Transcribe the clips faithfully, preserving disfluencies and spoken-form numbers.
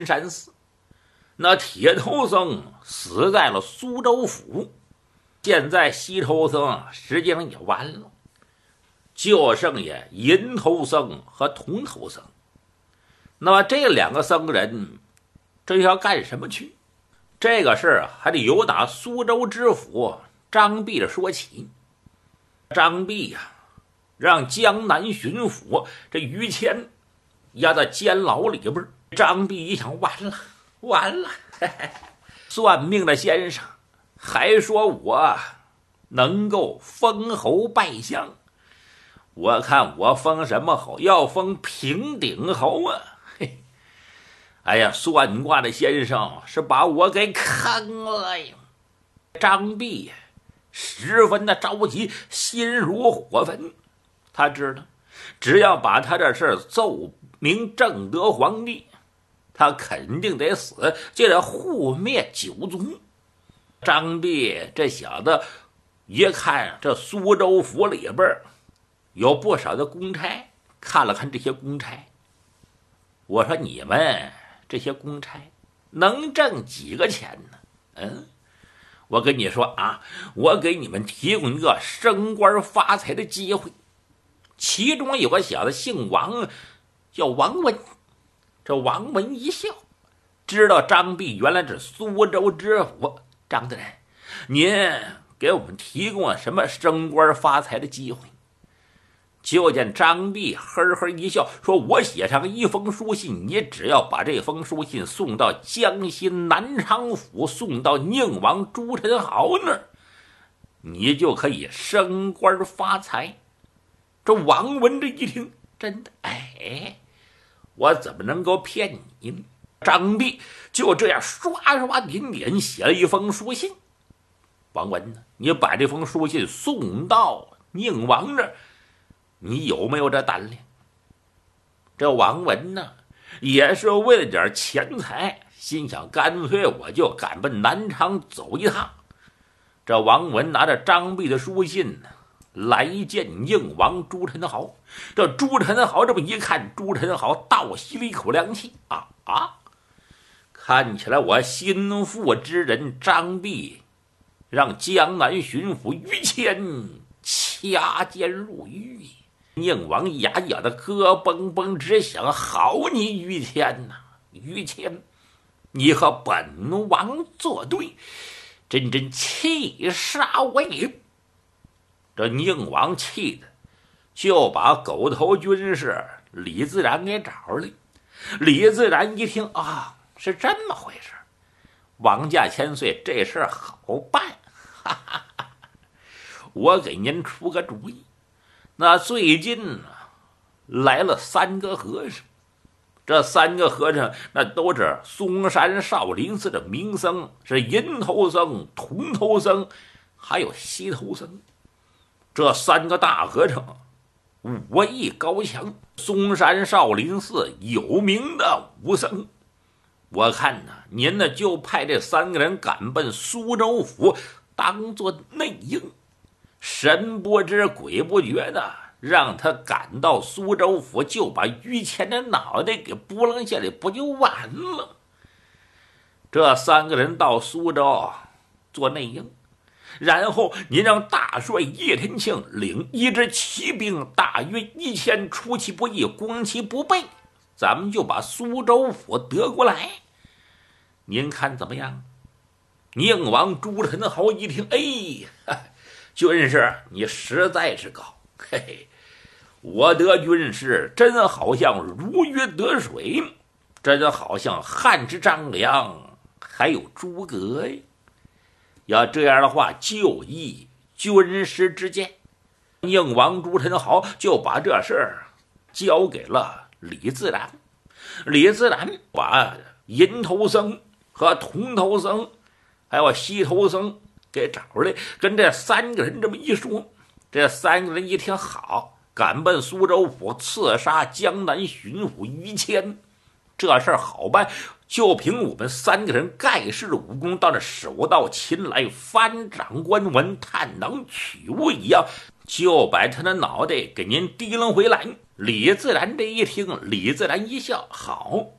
山寺。那铁头僧死在了苏州府，现在西头僧实际上也完了，就剩下银头僧和铜头僧。那么这两个僧人这要干什么去？这个事儿还得由打苏州知府张弼的说起。张弼呀、啊，让江南巡抚这于谦压在监牢里边。张弼一想，完了完了，嘿嘿，算命的先生还说我能够封侯拜相，我看我封什么侯？要封平顶侯啊！嘿，哎呀，算卦的先生是把我给坑了呀！张弼十分的着急，心如火焚。他知道，只要把他这事奏明正德皇帝，他肯定得死，就得护灭九族。张弼这小子一看这苏州府里边有不少的公差，看了看这些公差，我说你们这些公差能挣几个钱呢？嗯，我跟你说啊，我给你们提供一个升官发财的机会。其中有个小子姓王，叫王文。这王文一笑，知道张弼原来是苏州知府。张大人，您给我们提供了什么升官发财的机会？就见张弼呵呵一笑，说我写上一封书信，你只要把这封书信送到江西南昌府，送到宁王朱宸濠那儿，你就可以升官发财。这王文这一听，真的，哎，我怎么能够骗你呢？张弼就这样刷刷点点写了一封书信。王文呢，你把这封书信送到宁王这儿，你有没有这胆量？这王文呢，也是为了点钱财，心想干脆我就赶奔南昌走一趟。这王文拿着张弼的书信呢，来见宁王朱宸濠。这朱宸濠这么一看，朱宸濠倒吸了一口凉气啊啊！看起来我心腹之人张弼让江南巡抚于谦掐尖入狱。宁王牙咬得咯嘣嘣直响，好你于谦呐、啊，于谦，你和本王作对，真真气杀我也！这宁王气的就把狗头军师李自然给找来。李自然一听啊，是这么回事，王驾千岁，这事儿好办，哈哈哈！我给您出个主意。那最近呢，来了三个和尚，这三个和尚那都是嵩山少林寺的名僧，是银头僧、铜头僧，还有西头僧。这三个大和尚武艺高强，嵩山少林寺有名的武僧。我看呢，您呢就派这三个人赶奔苏州府，当做内应，神不知鬼不觉的让他赶到苏州府，就把于谦的脑袋给拨楞下来，不就完了？这三个人到苏州做内应，然后您让大帅叶天庆领一支骑兵，大约一千，出其不意，攻其不备，咱们就把苏州府得过来。您看怎么样？宁王朱宸濠一听，哎，军师你实在是高，嘿嘿，我得军师真好像如鱼得水，真好像汉之张良，还有诸葛呀。要这样的话，就依军师之见。宁王朱宸濠就把这事儿交给了李自然。李自然把银头僧和铜头僧还有西头僧给找来，跟这三个人这么一说，这三个人一听好，赶奔苏州府刺杀江南巡抚于谦。这事儿好办，就凭我们三个人盖世的武功，到这手到擒来，翻掌观文，探囊取物一样，就把他的脑袋给您提楞回来。李自然这一听，李自然一笑，好，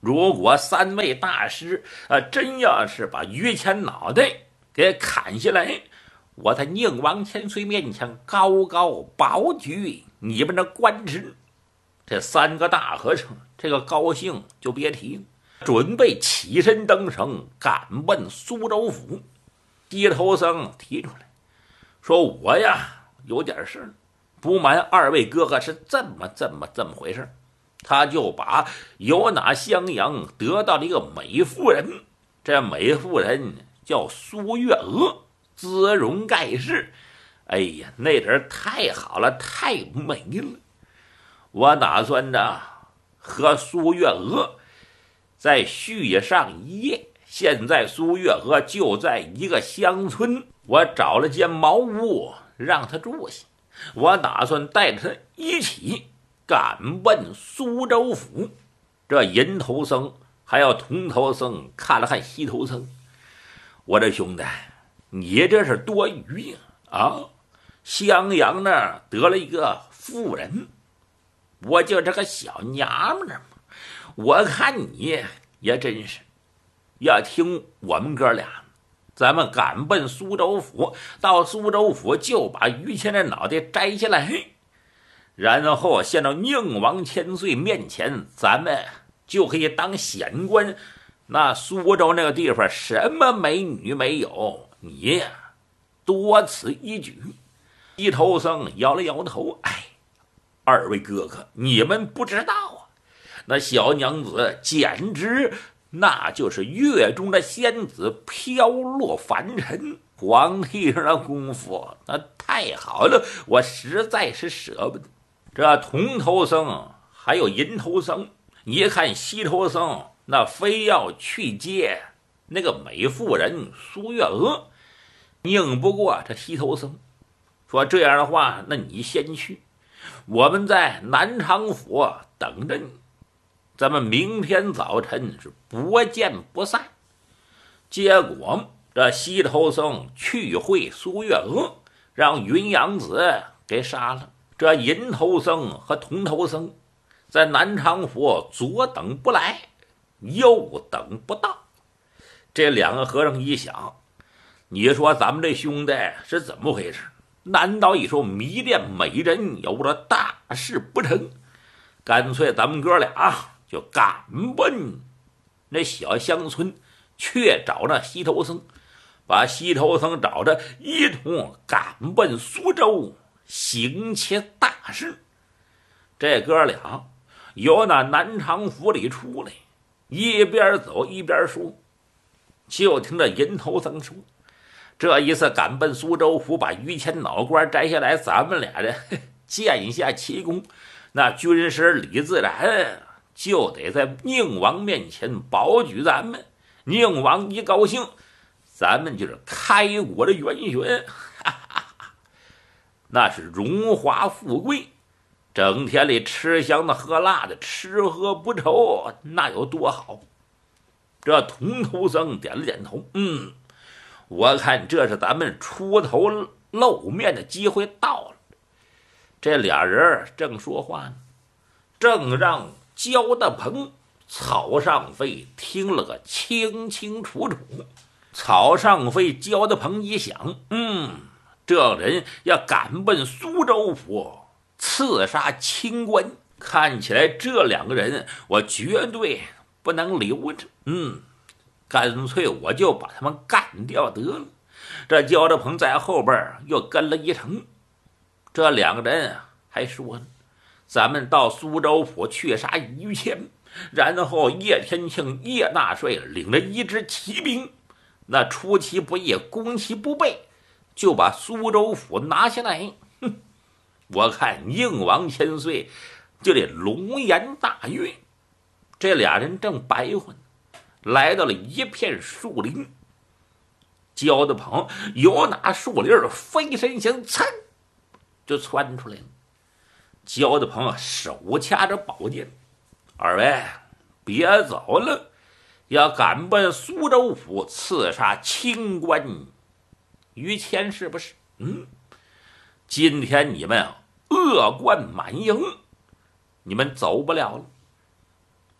如果三位大师啊真要是把于谦脑袋给砍下来，我在宁王千岁面前高高保举你们的官职。这三个大和尚这个高兴就别提了，准备起身登绳赶奔苏州府。西头僧提出来说，我呀有点事，不瞒二位哥哥是这么这么这么回事。他就把有哪襄阳得到了一个美妇人，这美妇人叫苏月娥，姿容盖世，哎呀，那人太好了，太美了。我打算着和苏月娥再续上一夜。现在苏月娥就在一个乡村，我找了间茅屋让她住下，我打算带她一起赶奔苏州府。这银头僧还有铜头僧看了看西头僧，我这兄弟，你这是多余呀！啊，襄阳那儿得了一个妇人，我就这个小娘们儿嘛，我看你也真是要听我们哥俩，咱们赶奔苏州府，到苏州府就把于谦的脑袋摘下来，然后献到宁王千岁面前，咱们就可以当显官。那苏州那个地方什么美女没有，你呀多此一举。一头僧摇了摇头，哎，二位哥哥，你们不知道啊，那小娘子简直那就是月中的仙子飘落凡尘，皇帝上的功夫那太好了，我实在是舍不得。这铜头僧还有银头僧一看西头僧那非要去接那个美妇人苏月娥，拧不过这西头僧，说这样的话，那你先去，我们在南昌府等着你，咱们明天早晨是不见不散。结果这西头僧去会苏月娥，让云阳子给杀了。这银头僧和铜头僧在南昌府左等不来，右等不到。这两个和尚一想，你说咱们这兄弟是怎么回事？难道一说迷恋美人有了大事不成？干脆咱们哥俩就赶奔那小乡村，去找那西头僧，把西头僧找着，一同赶奔苏州，行其大事。这哥俩由那南昌府里出来，一边走一边说，就听着银头僧说，这一次赶奔苏州府，把于谦脑瓜摘下来，咱们俩人见一下奇功，那军师李自然就得在宁王面前保举咱们，宁王一高兴，咱们就是开国的元勋，哈哈哈，那是荣华富贵，整天里吃香的喝辣的，吃喝不愁，那有多好？这铜头僧点了点头，嗯，我看这是咱们出头露面的机会到了。这俩人正说话呢，正让焦大鹏、曹尚飞听了个清清楚楚。曹尚飞、焦大鹏一想，嗯，这人要赶奔苏州府，刺杀清官，看起来这两个人我绝对不能留着，嗯，干脆我就把他们干掉得了。这焦大鹏在后边又跟了一程，这两个人还说呢，咱们到苏州府去杀于谦，然后叶天庆叶大帅领着一支骑兵，那出其不意攻其不备，就把苏州府拿下来。哼，我看宁王千岁就得龙颜大悦。这俩人正白混，来到了一片树林，焦大鹏由那树林飞身行，噌就窜出来了。焦大鹏手掐着宝剑，二位别走了，要赶奔苏州府刺杀清官于谦是不是？嗯，今天你们恶贯满盈，你们走不了了。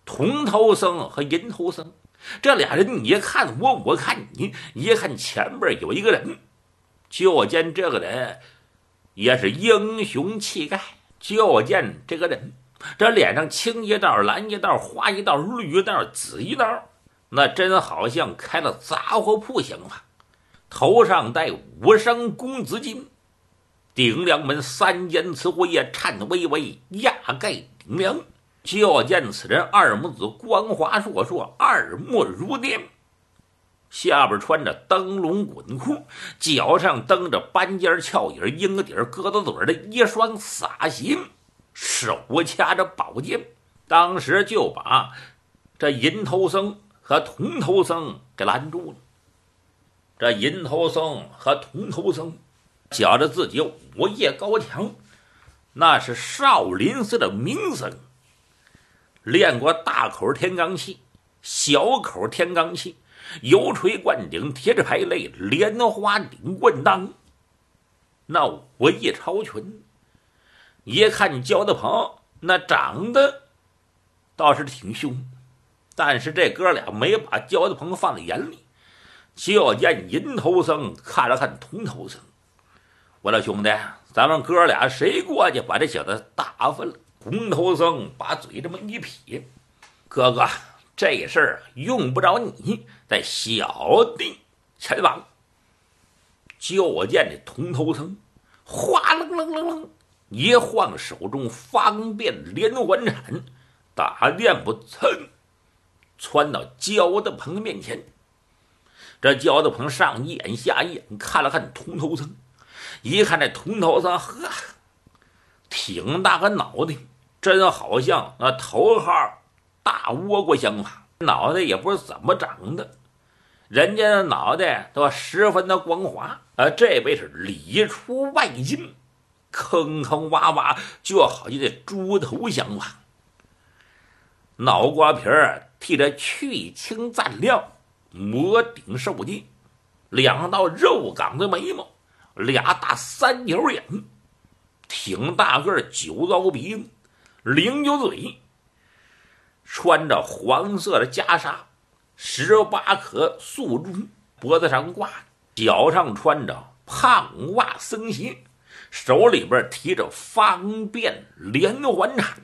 铜头僧和银头僧这俩人，你看我，我看你，一看前边有一个人，就见这个人也是英雄气概，就见这个人这脸上青一道、蓝一道、花一道、绿一道、紫一道，那真好像开了杂货铺行吧。头上戴五升公子金，顶梁门三尖刺辉也颤巍巍，压盖顶梁。就见此人二目子光华烁烁，二目如电，下边穿着灯笼滚裤，脚上蹬着斑尖翘影鹰底鸽子嘴的一双洒鞋，手掐着宝剑，当时就把这银头僧和铜头僧给拦住了。这银头僧和铜头僧觉着自己武艺高强，那是少林寺的名僧，练过大口天罡气、小口天罡气、油锤灌顶、铁齿排类、莲花顶棍当，那武艺超群。一看焦德鹏那长得倒是挺凶，但是这哥俩没把焦德鹏放在眼里。就见银头僧看了看铜头僧，我说兄弟，咱们哥俩谁过去把这小子打发了？铜头僧把嘴这么一撇，哥哥，这事儿用不着你，在小弟前往。就见这铜头僧哗楞楞楞楞一晃手中方便连环铲，打垫步噌窜到焦德鹏面前。这焦德鹏上一眼下一眼看了看铜头僧，一看这铜头僧呵，挺大个脑袋，真好像那头号大倭瓜相法，脑袋也不是怎么长的，人家的脑袋都十分的光滑，而这位是里出外进，坑坑洼洼，就好像这猪头相法。脑瓜皮儿剃着去青蘸料，磨顶瘦髻，两道肉岗的眉毛，俩大三角眼，挺大个酒糟鼻子，零酒嘴，穿着黄色的袈裟，十八颗素珠脖子上挂，脚上穿着胖袜僧鞋，手里边提着方便连环铲。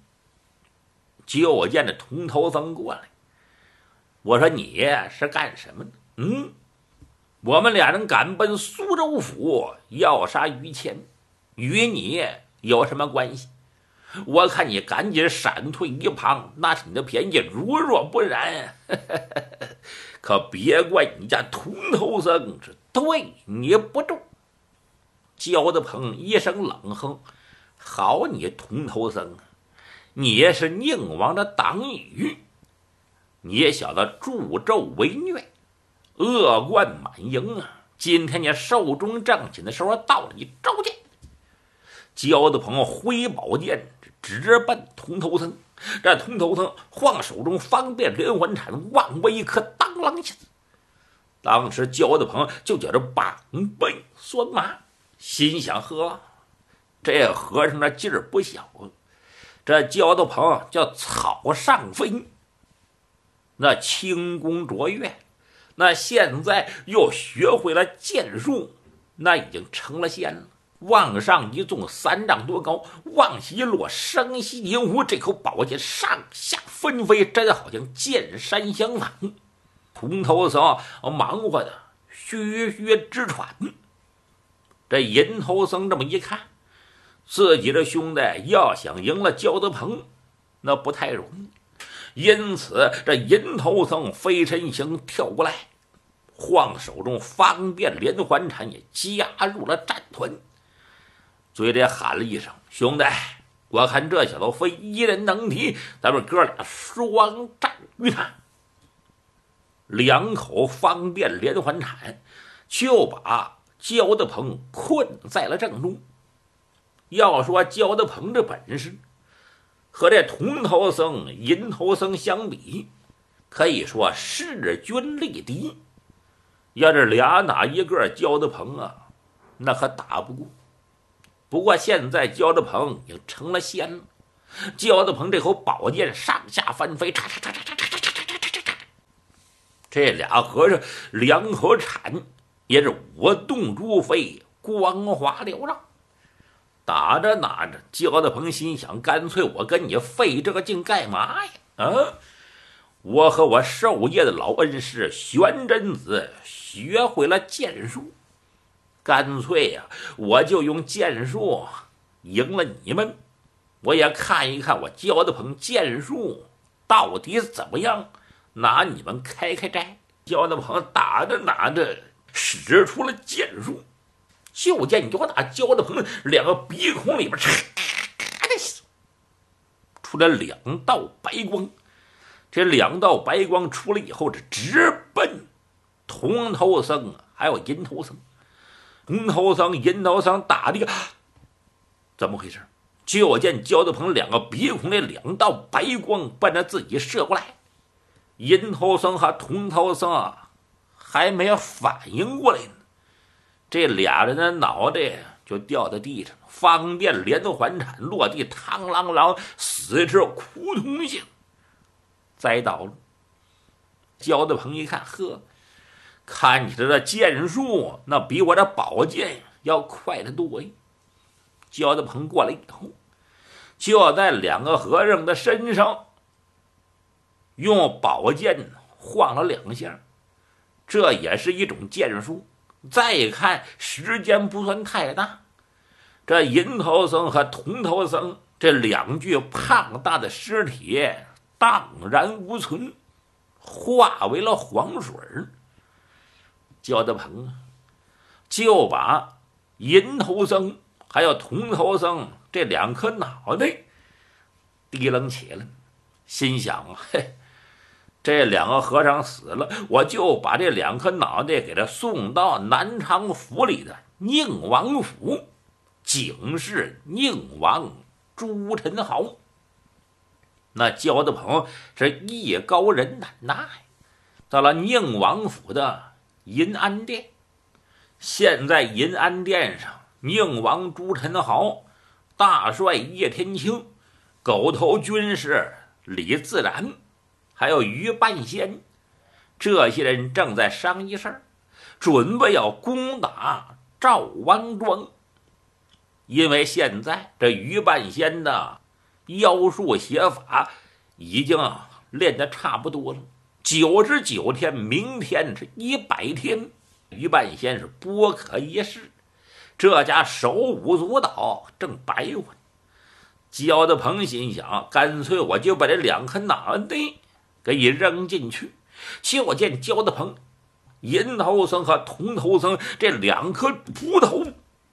就见这铜头僧过来，我说你是干什么的？嗯，我们俩人赶奔苏州府要杀于谦，与你有什么关系？我看你赶紧闪退一旁，那是你的便宜，如若不然，呵呵呵可别怪你家铜头僧是对你不住。焦德鹏一声冷哼：“好你铜头僧啊，你是宁王的党羽，你小子助纣为虐，恶贯满盈啊！今天你寿终正寝的时候到了，你召见。”焦德鹏挥宝剑直奔铜头僧，这铜头僧晃手中方便连环铲，往过一颗，当啷一下子。当时焦德鹏就觉着膀背酸麻，心想：呵，这和尚那劲儿不小啊！这焦德鹏叫草上飞，那轻功卓越，那现在又学会了剑术，那已经成了仙了。往上一纵，三丈多高；往下一落，声息银无。这口宝剑上下纷飞，真好像剑山相仿。铜头僧忙活的吁吁直喘。这银头僧这么一看，自己的兄弟要想赢了焦德鹏，那不太容易。因此，这银头僧飞身行跳过来，晃手中方便连环铲也加入了战团。嘴里喊了一声：“兄弟，我看这小子非一人能敌，咱们哥俩双战于他。”两口方便连环铲就把焦德鹏困在了正中。要说焦德鹏这本事和这铜头僧、银头僧相比，可以说势均力敌。要是俩打一个，焦德鹏啊，那可打不过。不过现在焦德鹏已经成了仙了， 焦德鹏这口宝剑上下翻飞，嚓嚓嚓嚓嚓嚓嚓嚓嚓嚓，这俩和尚两口铲也是舞动如飞，光华缭绕。打着打着，焦德鹏心想，干脆我跟你费这个劲干嘛呀？啊！我和我授业的老恩师玄真子学会了剑术，干脆呀、啊，我就用剑术赢了你们，我也看一看我焦德鹏剑术到底怎么样，拿你们开开斋。焦德鹏打着打着，使出了剑术，就见有打焦德鹏两个鼻孔里边出来两道白光。这两道白光出来以后，这直奔铜头僧还有银头僧。铜头僧、银头僧打的个怎么回事？就见焦德鹏两个鼻孔那两道白光奔着自己射过来，银头僧和铜头僧啊还没有反应过来呢，这俩人的脑袋就掉在地上，方便连环铲落地，嘡啷啷，死之扑通性栽倒了。焦德鹏一看，呵，看起来这剑术那比我这宝剑要快得多呀。焦德鹏过来以后，就在两个和尚的身上用宝剑晃了两下，这也是一种剑术。再看时间不算太大，这银头僧和铜头僧这两具胖大的尸体荡然无存，化为了黄水。焦德鹏就把银头僧还有铜头僧这两颗脑袋提楞起来，心想啊，嘿，这两个和尚死了，我就把这两颗脑袋给他送到南昌府里的宁王府，警示宁王朱宸濠。那焦德鹏是艺高人胆大呀，到了宁王府的银安殿。现在银安殿上，宁王朱宸濠、大帅叶天庆、狗头军师李自然还有于半仙，这些人正在商议事儿，准备要攻打赵王庄。因为现在这于半仙的妖术邪法已经练得差不多了，九十九天，明天是一百天，于半仙是不可一世，这家手舞足蹈，正白活。焦德鹏心想，干脆我就把这两颗脑袋给扔进去。就见焦德鹏、银头僧和铜头僧这两颗葡萄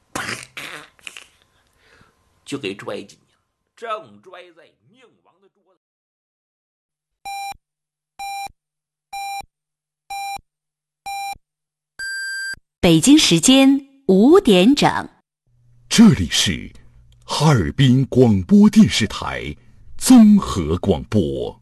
就给拽进去了，正拽在宁王的桌子。 北京时间五点整， 这里是哈尔滨广播电视台综合广播。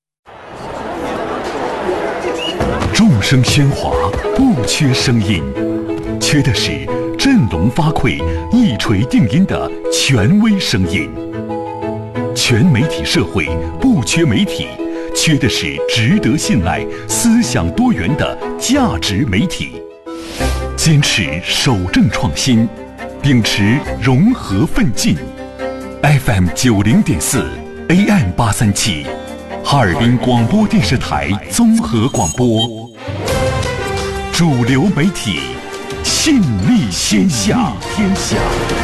众声喧哗，不缺声音，缺的是振聋发聩、一锤定音的权威声音。全媒体社会不缺媒体，缺的是值得信赖、思想多元的价值媒体。坚持守正创新，秉持融合奋进。F M 九零点四 A M 八三七，哈尔滨广播电视台综合广播，主流媒体，信力天下。天下。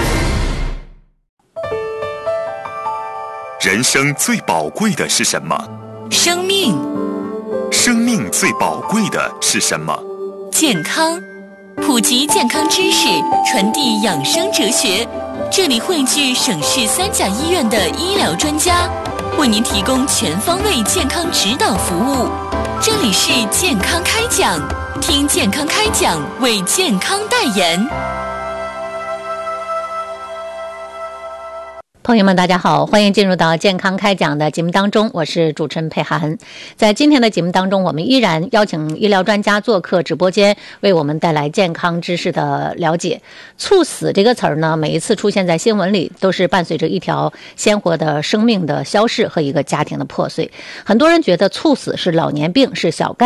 人生最宝贵的是什么？ 生命。 生命最宝贵的是什么？ 健康。普及健康知识，传递养生哲学。这里汇聚省市三甲医院的医疗专家，为您提供全方位健康指导服务。这里是健康开讲，听健康开讲，为健康代言。 朋友们大家好，欢迎进入到健康开讲的节目当中，我是主持人佩涵。在今天的节目当中，我们依然邀请医疗专家做客直播间，为我们带来健康知识的了解。猝死这个词儿呢，每一次出现在新闻里，都是伴随着一条鲜活的生命的消逝和一个家庭的破碎。很多人觉得猝死是老年病，是小概